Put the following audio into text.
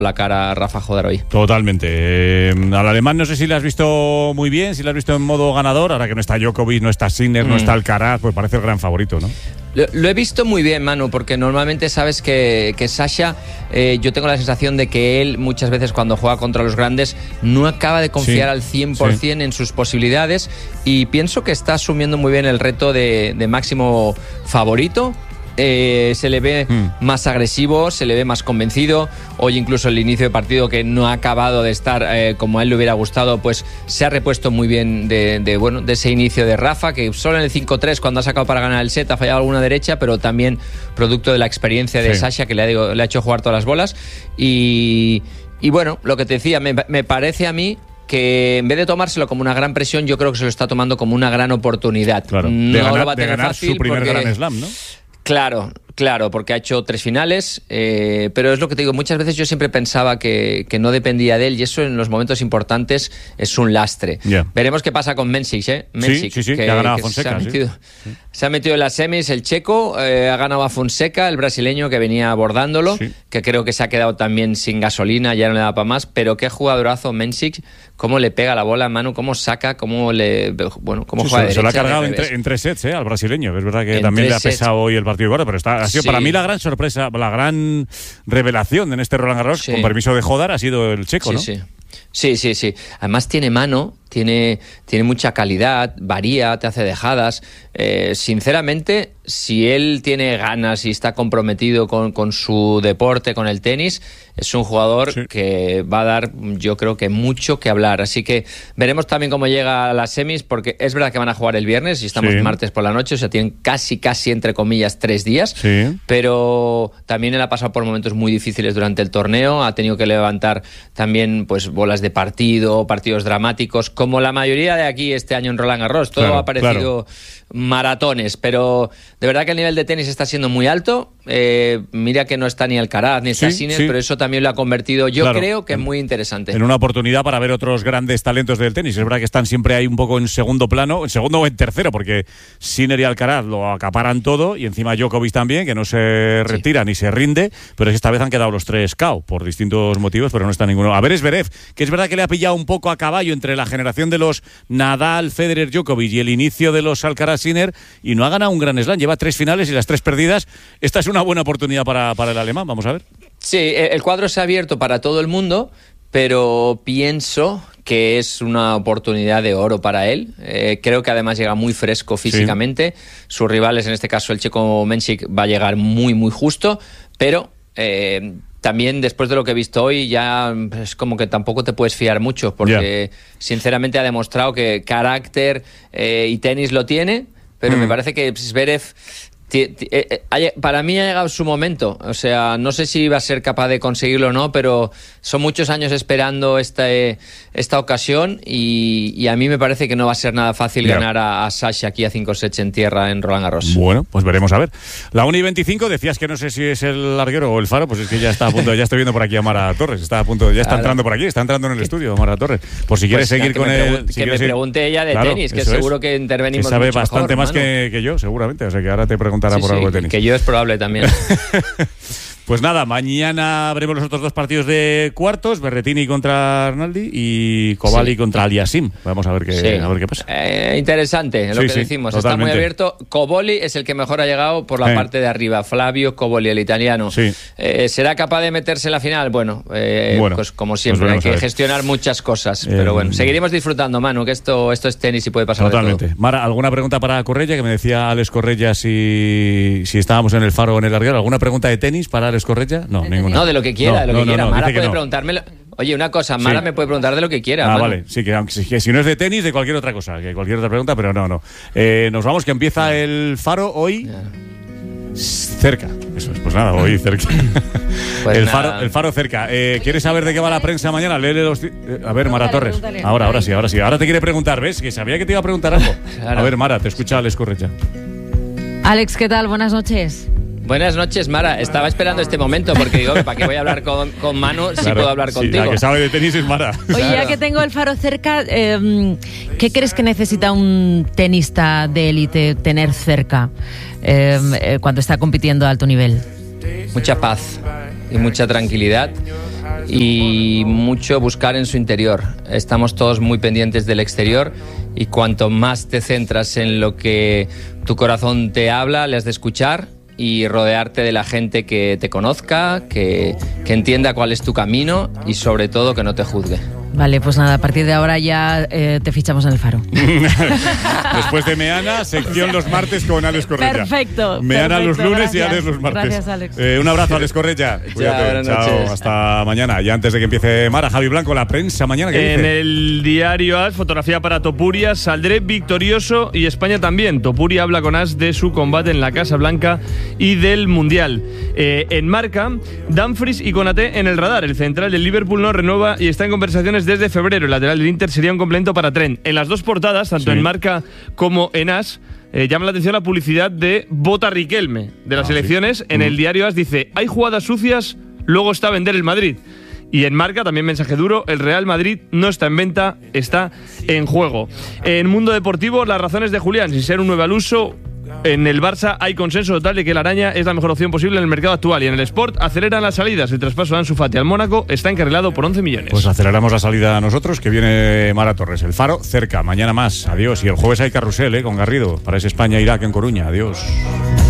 la cara a Rafa Jodar hoy. Totalmente. Al alemán no sé si lo has visto muy bien, si lo has visto en modo ganador, ahora que no está Djokovic, no está Sinner, no está Alcaraz, pues parece el gran favorito, ¿no? Lo he visto muy bien, Manu, porque normalmente sabes que Sasha, yo tengo la sensación de que él muchas veces cuando juega contra los grandes no acaba de confiar al 100% en sus posibilidades, y pienso que está asumiendo muy bien el reto de máximo favorito. Se le ve más agresivo, se le ve más convencido. Hoy incluso el inicio de partido, que no ha acabado de estar como a él le hubiera gustado, pues se ha repuesto muy bien de ese inicio de Rafa, que solo en el 5-3 cuando ha sacado para ganar el set ha fallado alguna derecha, pero también producto de la experiencia de Sasha, que le ha hecho jugar todas las bolas. Y bueno, lo que te decía, me parece a mí que en vez de tomárselo como una gran presión, yo creo que se lo está tomando como una gran oportunidad. Claro, no lo va a tener ganar fácil su primer Grand Slam, ¿no? Claro, porque ha hecho 3 finales, pero es lo que te digo, muchas veces yo siempre pensaba que no dependía de él, y eso en los momentos importantes es un lastre. Veremos qué pasa con Mensik, que ha ganado a Fonseca. Se ha metido en las semis el checo, ha ganado a Fonseca, el brasileño, que venía abordándolo, que creo que se ha quedado también sin gasolina, ya no le da para más, pero qué jugadorazo Mensik, cómo le pega la bola a mano, cómo saca, cómo juega derecha. Se lo ha cargado en 3 sets al brasileño, es verdad que también le ha pesado hoy el partido, pero ha sido para mí la gran sorpresa, la gran revelación en este Roland Garros, con permiso de Jodar, ha sido el checo, ¿no? Sí. Además tiene mano, tiene mucha calidad, varía, te hace dejadas. Sinceramente, si él tiene ganas y está comprometido con su deporte, con el tenis, es un jugador que va a dar, yo creo que mucho que hablar. Así que veremos también cómo llega a las semis, porque es verdad que van a jugar el viernes y estamos martes por la noche, o sea, tienen casi entre comillas 3 días, pero también él ha pasado por momentos muy difíciles durante el torneo, ha tenido que levantar también pues bolas de partidos dramáticos, como la mayoría de aquí este año en Roland Garros. Todo ha parecido maratones, pero de verdad que el nivel de tenis está siendo muy alto. Mira que no está ni Alcaraz ni está Sinner, pero eso también lo ha convertido, yo creo que es muy interesante. En una oportunidad para ver otros grandes talentos del tenis. Es verdad que están siempre ahí un poco en segundo plano, en segundo o en tercero, porque Sinner y Alcaraz lo acaparan todo, y encima Djokovic también, que no se retira ni se rinde, pero esta vez han quedado los 3 KO por distintos motivos, pero no está ninguno. A ver, Zverev, que es verdad que le ha pillado un poco a caballo entre la generación de los Nadal, Federer, Djokovic y el inicio de los Alcaraz, Sinner, y no ha ganado un Grand Slam, lleva 3 finales y las 3 perdidas. Esta es una buena oportunidad para el alemán, vamos a ver. Sí, el cuadro se ha abierto para todo el mundo, pero pienso que es una oportunidad de oro para él. Creo que además llega muy fresco físicamente. Sus rivales, en este caso el checo Mensik, va a llegar muy, muy justo, pero también después de lo que he visto hoy ya es como que tampoco te puedes fiar mucho, porque sinceramente ha demostrado que carácter y tenis lo tiene, pero me parece que Zverev para mí ha llegado su momento. O sea, no sé si va a ser capaz de conseguirlo o no, pero son muchos años esperando esta ocasión, y a mí me parece que no va a ser nada fácil ganar a Sasha aquí a 5 sets en tierra en Roland Garros. Bueno, pues veremos a ver. La 1:25, decías que no sé si es el larguero o el faro, pues es que ya está a punto, ya estoy viendo por aquí a Mara Torres, está a punto, ya está entrando por aquí, está entrando en el estudio Mara Torres. Por si quieres seguir con él. Que me pregunte ella de tenis, que seguro que intervenimos que sabe mucho bastante mejor, más que yo, seguramente, o sea que ahora te preguntará por algo de tenis. Que yo es probable también. Pues nada, mañana veremos los otros 2 partidos de cuartos, Berrettini contra Arnaldi y Coballi contra Aliasim. Vamos a ver qué pasa. Interesante lo que decimos, totalmente. Está muy abierto. Coballi es el que mejor ha llegado por la parte de arriba, Flavio Coballi, el italiano. ¿Será capaz de meterse en la final? Bueno, pues como siempre, hay que gestionar muchas cosas, pero bueno, seguiremos disfrutando, Manu, que esto es tenis y puede pasar totalmente. De todo. Mara, ¿alguna pregunta para Correia? Que me decía Alex Correia si estábamos en el faro o en el larguero. ¿Alguna pregunta de tenis para Alex Correia? No, ninguna. No, de lo que quiera, Mara puede preguntármelo. Oye, una cosa, Mara me puede preguntar de lo que quiera. Vale, sí, que si no es de tenis, de cualquier otra cosa, que cualquier otra pregunta, pero no. Nos vamos, que empieza el faro hoy cerca. Eso es, pues nada, hoy cerca. Pues el faro cerca. ¿Quieres saber de qué va la prensa mañana? Léele los... A ver, Mara Torres. Ahora sí. Ahora te quiere preguntar, ¿ves? Que sabía que te iba a preguntar algo. Claro. A ver, Mara, te escucha Alex Correia. Alex, ¿qué tal? Buenas noches. Buenas noches, Mara. Estaba esperando este momento porque digo, ¿para qué voy a hablar con Manu si puedo hablar contigo? La que sabe de tenis es Mara. Oye, ya que tengo el faro cerca, ¿qué crees que necesita un tenista de élite tener cerca cuando está compitiendo a alto nivel? Mucha paz y mucha tranquilidad. y mucho buscar en su interior. Estamos todos muy pendientes del exterior y cuanto más te centras en lo que tu corazón te habla, le has de escuchar y rodearte de la gente que te conozca, que entienda cuál es tu camino y sobre todo que no te juzgue. Vale, pues nada, a partir de ahora ya te fichamos en el Faro. Después de Meana, sección los martes con Alex Correia. Perfecto. Meana los lunes, gracias. y Alex los martes. Gracias, Alex. Un abrazo, Alex Correia. Cuídate. Buenas noches. Hasta mañana. Y antes de que empiece Mara, Javi Blanco, la prensa mañana, ¿qué dice? En el diario AS, fotografía para Topuria, saldré victorioso y España también. Topuria habla con AS de su combate en la Casa Blanca y del Mundial. En Marca, Dumfries y Konaté en el radar. El central del Liverpool no renueva y está en conversaciones desde febrero. El lateral del Inter sería un complemento para Trent. En las dos portadas, tanto en Marca como en AS, llama la atención la publicidad de Bota Riquelme de las elecciones. Sí. En el diario AS dice: hay jugadas sucias, luego está a vender el Madrid. Y en Marca, también mensaje duro, el Real Madrid no está en venta, está en juego. En Mundo Deportivo, las razones de Julián, sin ser un nuevo al uso. En el Barça hay consenso total de que la araña es la mejor opción posible en el mercado actual. Y en el Sport aceleran las salidas. El traspaso de Ansu Fati al Mónaco está encarrilado por 11 millones. Pues aceleramos la salida a nosotros, que viene Mara Torres. El Faro cerca, mañana más. Adiós. Y el jueves hay carrusel, con Garrido, para ese España-Irak en Coruña. Adiós.